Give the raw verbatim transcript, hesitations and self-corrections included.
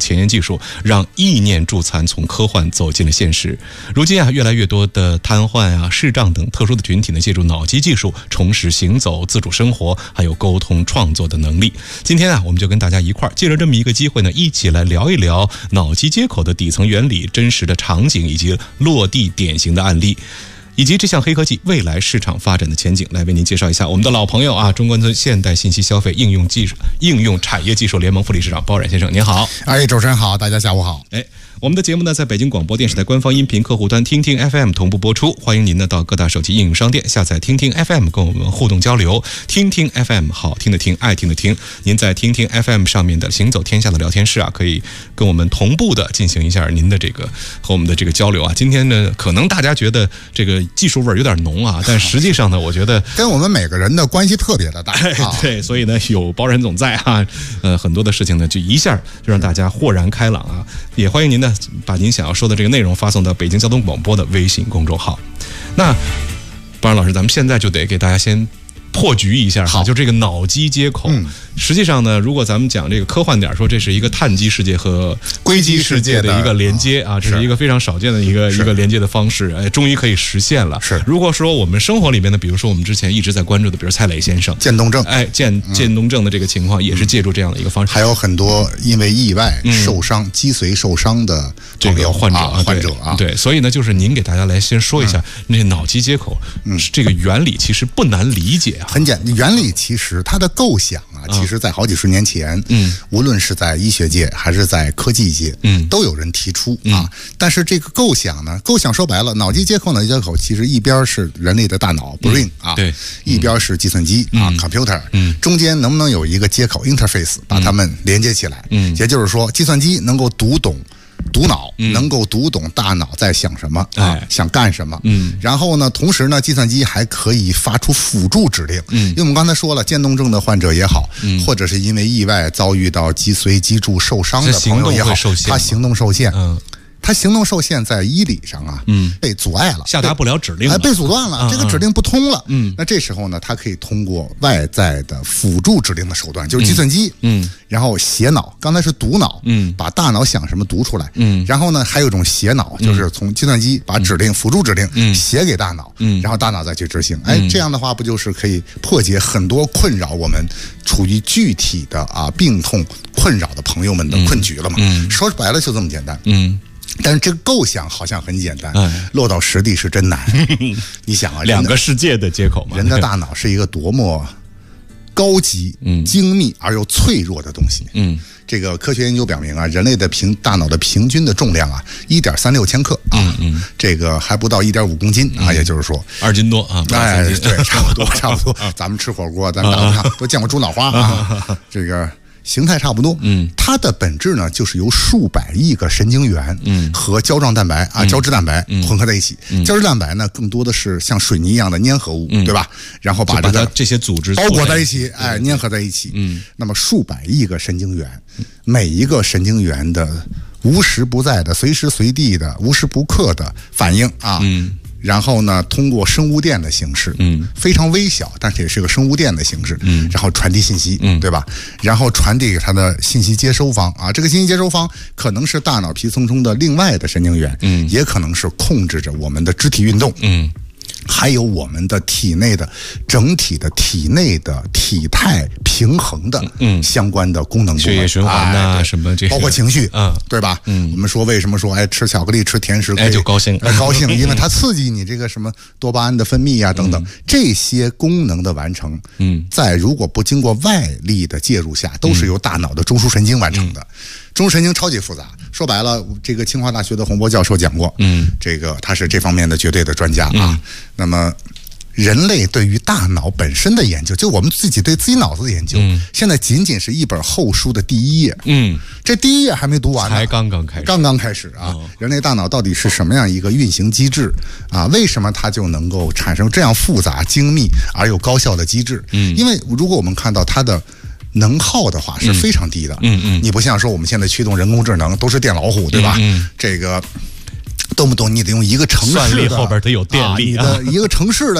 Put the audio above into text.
前沿技术，让意念助残从科幻走进了现实。如今啊，越来越多的瘫痪啊、视障等特殊的群体呢，借助脑机技术重拾行走、自主生活，还有沟通创作的能力。今天啊，我们就跟大家一块儿借着这么一个机会呢，一起来聊一聊脑机接口的底层原理、真实的场景以及落地典型的案例，以及这项黑科技未来市场发展的前景，来为您介绍一下我们的老朋友啊，中关村现代信息消费应用技术应用产业技术联盟副理事长包冉先生，您好。 哎，主持人好，大家下午好。 哎，我们的节目呢，在北京广播电视台官方音频客户端听听 F M 同步播出，欢迎您呢到各大手机应用商店下载听听 F M 跟我们互动交流。听听 F M 好听的听，爱听的听。您在听听 F M 上面的行走天下的聊天室啊，可以跟我们同步的进行一下您的这个和我们的这个交流啊。今天呢，可能大家觉得这个技术味儿有点浓啊，但实际上呢，我觉得跟我们每个人的关系特别的大。 啊、对，所以呢，有包冉总在啊，呃，很多的事情呢，就一下就让大家豁然开朗啊。也欢迎您呢，把您想要说的这个内容发送到北京交通广播的微信公众号。那包冉老师，咱们现在就得给大家先破局一下哈，就这个脑机接口。嗯，实际上呢，如果咱们讲这个科幻点，说这是一个碳基世界和硅基世界的一个连接啊，这是一个非常少见的一个一个连接的方式，哎，终于可以实现了。是，如果说我们生活里面的，比如说我们之前一直在关注的，比如蔡磊先生渐冻症， 哎，渐渐冻症的这个情况，也是借助这样的一个方式。 还有很多因为意外受伤、脊髓受伤的这个患者啊，患者啊， 对，所以呢，就是您给大家来先说一下那脑机接口，嗯，这个原理其实不难理解啊， 很简单，原理其实它的构想啊，其实在好几十年前，嗯，无论是在医学界还是在科技界，嗯，都有人提出啊。但是这个构想呢，构想说白了，脑机接口、脑机接口其实一边是人类的大脑 brain 啊，对，一边是计算机啊 computer， 嗯，中间能不能有一个接口 interface 把它们连接起来？嗯，也就是说，计算机能够读懂。读脑能够读懂大脑在想什么啊，想干什么。嗯，然后呢，同时呢，计算机还可以发出辅助指令。嗯，因为我们刚才说了，渐冻症的患者也好，嗯，或者是因为意外遭遇到脊髓脊柱受伤的朋友也好，他行动受限。嗯。他行动受限，在医理上啊，嗯，被阻碍了， 下达不了指令了， 哎，被阻断了，这个指令不通了，嗯，那这时候呢，他可以通过外在的辅助指令的手段，就是计算机，嗯，然后写脑，刚才是读脑，嗯，把大脑想什么读出来，嗯，然后呢，还有一种写脑，就是从计算机把指令、辅助指令，嗯，写给大脑，嗯，然后大脑再去执行，哎，这样的话，不就是可以破解很多困扰我们处于具体的啊病痛困扰的朋友们的困局了嘛？嗯，说白了就这么简单，嗯。但是这个构想好像很简单，哎、落到实地是真难。你想啊， 两个世界的接口嘛， 人的大脑是一个多么高级、嗯、精密而又脆弱的东西。嗯，这个科学研究表明啊，人类的平大脑的平均的重量啊，一点三六千克啊，嗯嗯、这个还不到一点五公斤啊，嗯、也就是说二斤多啊， 哎，对，差不多，差不多。咱们吃火锅，咱们大陆上都见过猪脑花啊，这个。形态差不多，嗯，它的本质呢，就是由数百亿个神经元，嗯，和胶状蛋白啊、胶质蛋白混合在一起。嗯、胶质蛋白呢，更多的是像水泥一样的粘合物，嗯、对吧？然后把这个这些组织包裹在一起，哎，粘合在一起。嗯，那么数百亿个神经元，每一个神经元的无时不在的、随时随地的、无时不刻的反应啊，嗯。然后呢，通过生物电的形式，嗯，非常微小，但是也是个生物电的形式，嗯，然后传递信息，嗯，对吧？然后传递给它的信息接收方啊，这个信息接收方可能是大脑皮层中的另外的神经元，嗯，也可能是控制着我们的肢体运动，嗯。还有我们的体内的整体的体内的体态平衡的嗯相关的功能部分， 血液循环呐、啊，什么这包括情绪，嗯，对吧？嗯，我们说为什么说哎吃巧克力吃甜食哎就高兴， 哎高兴，因为它刺激你这个什么多巴胺的分泌啊等等，这些功能的完成，嗯，在如果不经过外力的介入下，都是由大脑的中枢神经完成的。中枢神经超级复杂，说白了，这个清华大学的洪波教授讲过，嗯，这个他是这方面的绝对的专家啊。嗯、那么，人类对于大脑本身的研究，就我们自己对自己脑子的研究，嗯、现在仅仅是一本厚书的第一页，嗯，这第一页还没读完呢， 才刚刚开始， 刚刚开始啊！哦、人类大脑到底是什么样一个运行机制啊？为什么它就能够产生这样复杂、精密而又高效的机制？嗯，因为如果我们看到它的能耗的话是非常低的，嗯嗯，你不像说我们现在驱动人工智能都是电老虎，对吧？嗯，这个动不动你得用一个城市的算力后边得有电力， 啊、你的一个城市的。